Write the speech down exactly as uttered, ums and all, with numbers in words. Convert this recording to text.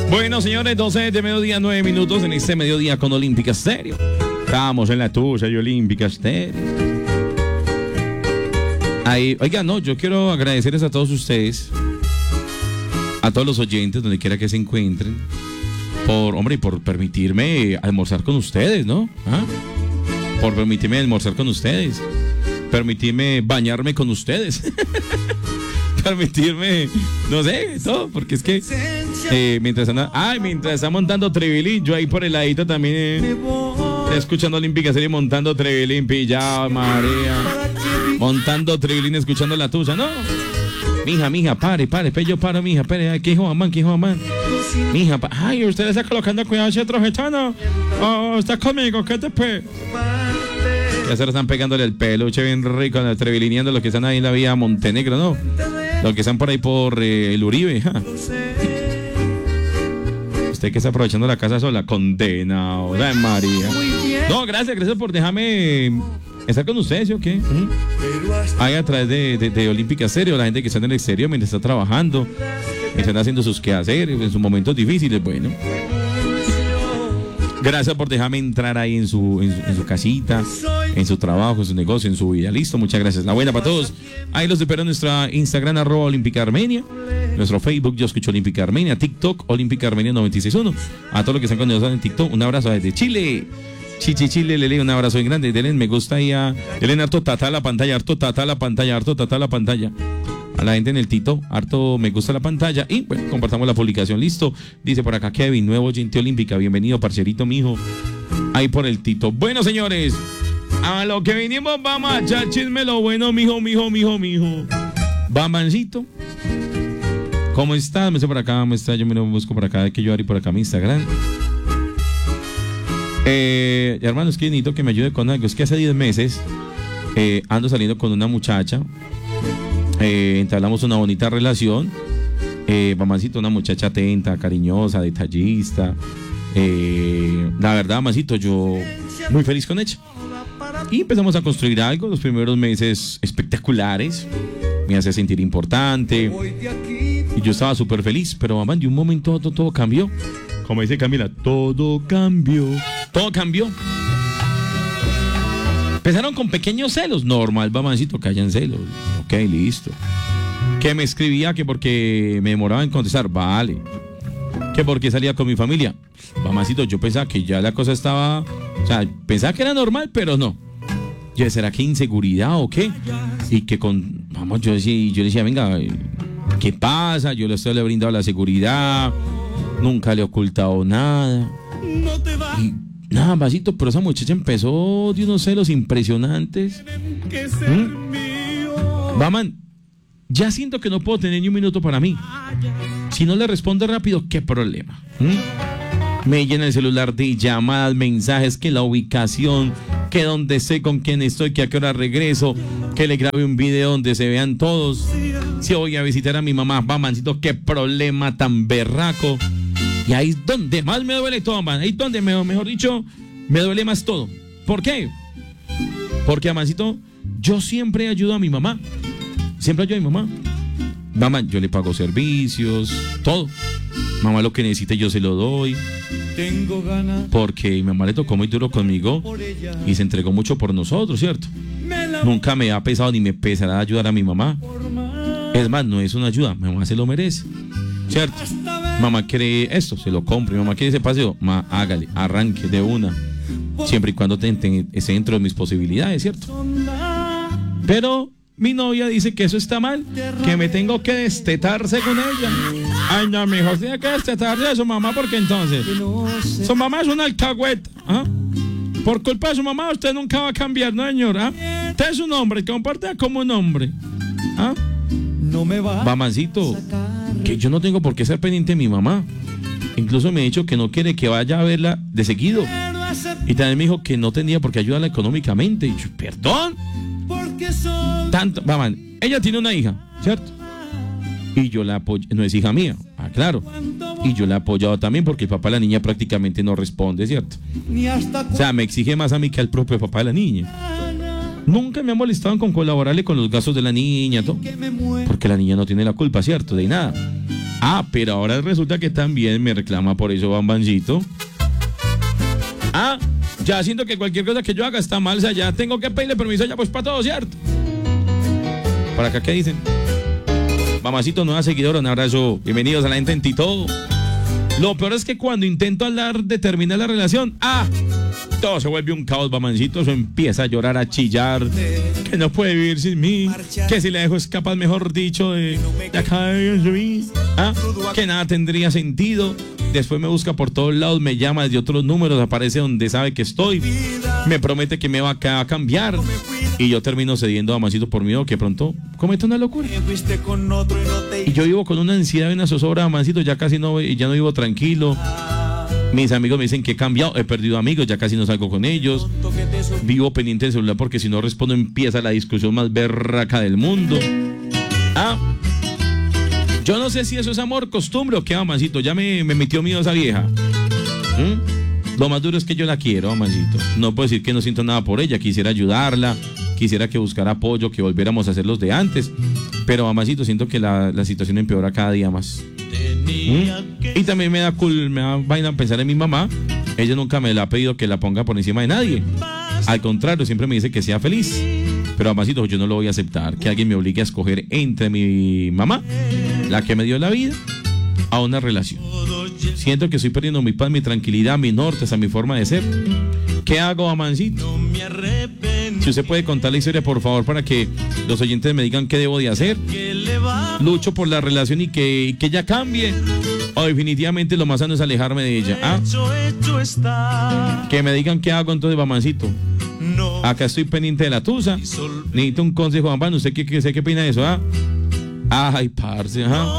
Bueno, señores, doce de mediodía, nueve minutos en este mediodía con Olímpica Estéreo. Estamos en la tuya y Olímpica Estéreo. Ahí, oiga, no, yo quiero agradecerles a todos ustedes, a todos los oyentes, donde quiera que se encuentren, por, hombre, por permitirme almorzar con ustedes, ¿no? ¿Ah? Por permitirme almorzar con ustedes, permitirme bañarme con ustedes. Permitirme, no sé, todo, porque es que eh, mientras anda, ay, mientras está montando Trevilín, yo ahí por el ladito también eh, escuchando Olímpica Serie, montando Trevilín, pillado, María, montando Trevilín, escuchando la tuya, no, mija, mija, pare, pare, pe, yo paro, mija, pare, ay, qué hijo mamá, qué hijo mamá, mija, pa, ay, usted está colocando cuidado ese trojetano, oh, está conmigo, ¿qué te pe? Ya se lo están pegándole el peluche bien rico, treviliniendo los que están ahí en la vía Montenegro, ¿no? Los que están por ahí por eh, el Uribe, ja. Usted que está aprovechando la casa sola, condena, hola María. No, gracias, gracias por dejarme estar con ustedes, ¿sí o qué? ¿Mm? Ahí a través de, de, de Olímpica Estéreo, la gente que está en el exterior mientras está trabajando, mientras está haciendo sus quehaceres, en sus momentos difíciles, bueno. Gracias por dejarme entrar ahí en su, en su, en su casita, en su trabajo, en su negocio, en su vida. Listo, muchas gracias. La buena para todos. Ahí los espero en nuestra Instagram, arroba Olímpica Armenia. Nuestro Facebook, Yo Escucho Olímpica Armenia. TikTok, Olímpica Armenia noventa y seis punto uno. A todos los que están con nosotros en TikTok, un abrazo desde Chile. Chichi Chile, Lele, un abrazo bien grande. Denle me gusta ahí a... Denle harto tata a la pantalla, harto tata a la pantalla, harto tata a la pantalla. A la gente en el Tito, harto me gusta la pantalla. Y bueno, compartamos la publicación, listo. Dice por acá Kevin, nuevo oyente Olímpica. Bienvenido, parcerito mijo. Ahí por el Tito. Bueno, señores, a lo que vinimos, vamos a echar chisme lo bueno, mijo, mijo, mijo, mijo. Bamancito, ¿cómo estás? Me estoy por acá, me está, yo me lo busco por acá, que yo haré por acá mi Instagram. Eh, hermanos, que necesito que me ayude con algo. Es que hace diez meses eh, ando saliendo con una muchacha. Eh, entablamos una bonita relación. eh, Mamancito, una muchacha atenta, cariñosa, detallista. eh, La verdad, Mamancito, yo muy feliz con ella. Y empezamos a construir algo. Los primeros meses espectaculares. Me hace sentir importante. Y yo estaba súper feliz. Pero mamá, de un momento a otro todo cambió. Como dice Camila, todo cambió. Todo cambió. Empezaron con pequeños celos. Normal, Mamancito, que hayan celos. Ok, listo. Que me escribía que porque me demoraba en contestar. Vale. Que porque salía con mi familia. Mamacito, yo pensaba que ya la cosa estaba... O sea, pensaba que era normal, pero no. Yo, ¿será que inseguridad o qué? Y que con... Vamos, yo decía, yo le decía, venga, ¿qué pasa? Yo le estoy le he brindado la seguridad. Nunca le he ocultado nada. Y nada, Masito, pero esa muchacha empezó de unos celos impresionantes. ¿Mm? Vamos, ya siento que no puedo tener ni un minuto para mí. Si no le respondo rápido, ¿qué problema? ¿Mm? Me llena el celular de llamadas, mensajes, que la ubicación, que dónde sé, con quién estoy, que a qué hora regreso, que le grabe un video donde se vean todos. Si voy a visitar a mi mamá, Mamancito, qué problema tan berraco. Y ahí es donde más me duele todo, man. Ahí es donde, me, mejor dicho, me duele más todo. ¿Por qué? Porque, Mamancito, yo siempre ayudo a mi mamá. Siempre ayudo a mi mamá. Mamá, yo le pago servicios, todo. Mamá, lo que necesite yo se lo doy. Tengo ganas. Porque mi mamá le tocó muy duro conmigo y se entregó mucho por nosotros, ¿cierto? Nunca me ha pesado ni me pesará ayudar a mi mamá. Es más, no es una ayuda, mi mamá se lo merece, ¿cierto? Mamá quiere esto, se lo compre. Mi mamá quiere ese paseo, mamá, hágale, arranque de una. Siempre y cuando te, te, esté dentro de mis posibilidades, ¿cierto? Pero mi novia dice que eso está mal, que me tengo que destetar según ella. Ay, no, mijo, tiene que destetarse de su mamá, porque entonces su mamá es una alcahueta, ¿ah? Por culpa de su mamá usted nunca va a cambiar, ¿no, señora? ¿Ah? Usted es un hombre, que comporta como un hombre, ¿ah? No me va. Mamancito, que yo no tengo por qué ser pendiente de mi mamá. Incluso me ha dicho que no quiere que vaya a verla de seguido. Y también me dijo que no tenía por qué ayudarla económicamente. Y yo, perdón. Tanto, mamá, ella tiene una hija, ¿cierto? Y yo la apoyo, no es hija mía, ah, claro. Y yo la he apoyado también porque el papá de la niña prácticamente no responde, ¿cierto? O sea, me exige más a mí que al propio papá de la niña. Nunca me ha molestado con colaborarle con los gastos de la niña, todo, porque la niña no tiene la culpa, ¿cierto? De nada. Ah, pero ahora resulta que también me reclama por eso Bambancito. Ah, ya siento que cualquier cosa que yo haga está mal, o sea, ya tengo que pedirle permiso ya pues para todo, ¿cierto? Por acá, ¿qué dicen? Mamacito, nueva seguidora, un abrazo. Bienvenidos a la gente en Tito. Lo peor es que cuando intento hablar de terminar la relación, ¡ah! Todo se vuelve un caos, Bamancito. Eso empieza a llorar, a chillar. Que no puede vivir sin mí. Que si le dejo es capaz, mejor dicho, de, de acá de mí. ¿Ah? Que nada tendría sentido. Después me busca por todos lados, me llama desde otros números, aparece donde sabe que estoy. Me promete que me va a cambiar. Y yo termino cediendo a Bamancito por miedo que pronto cometa una locura. Y yo vivo con una ansiedad y una zozobra, Bamancito. Ya casi no, ya no vivo tranquilo. Mis amigos me dicen que he cambiado, he perdido amigos, ya casi no salgo con ellos. Vivo pendiente del celular porque si no respondo empieza la discusión más berraca del mundo. Ah, yo no sé si eso es amor, costumbre o qué, Bamancito. Ya me, me metió miedo esa vieja. ¿Mm? Lo más duro es que yo la quiero, Bamancito. No puedo decir que no siento nada por ella. Quisiera ayudarla, quisiera que buscara apoyo, que volviéramos a hacer los de antes. Pero, Bamancito, siento que la, la situación empeora cada día más. ¿Mm? Y también me da cool, me da vaina pensar en mi mamá. Ella nunca me la ha pedido que la ponga por encima de nadie. Al contrario, siempre me dice que sea feliz. Pero, Bamancito, yo no lo voy a aceptar. Que alguien me obligue a escoger entre mi mamá, la que me dio la vida, a una relación. Siento que estoy perdiendo mi paz, mi tranquilidad, mi norte, esa mi forma de ser. ¿Qué hago, Bamancito? Si usted puede contar la historia, por favor, para que los oyentes me digan qué debo de hacer. Lucho por la relación y que, que ella cambie. O definitivamente lo más sano es alejarme de ella. ¿Ah? Que me digan qué hago entonces, Bamancito. Acá estoy pendiente de la tusa. Necesito un consejo, Bambán. ¿Usted qué, qué, qué opina de eso? ¿Ah? Ay, parce, ajá.